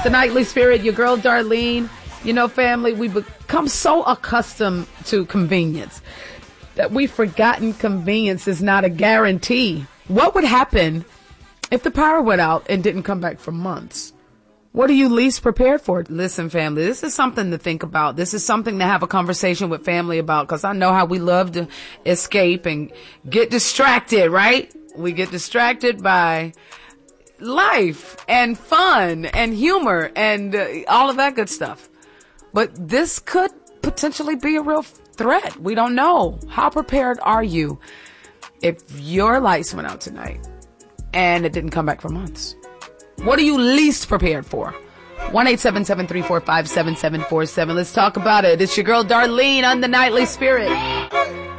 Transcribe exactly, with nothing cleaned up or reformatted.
the Nightly Spirit, your girl Darlene. You know, family, we become so accustomed to convenience that we've forgotten convenience is not a guarantee. What would happen if the power went out and didn't come back for months? What are you least prepared for? Listen, family, this is something to think about. This is something to have a conversation with family about, because I know how we love to escape and get distracted, right? We get distracted by life and fun and humor and uh, all of that good stuff. But this could potentially be a real threat. We don't know. How prepared are you if your lights went out tonight and it didn't come back for months? What are you least prepared for? one eight seven seven, three four five, seven seven four seven. Let's talk about it. It's your girl Darlene on the Nightly Spirit.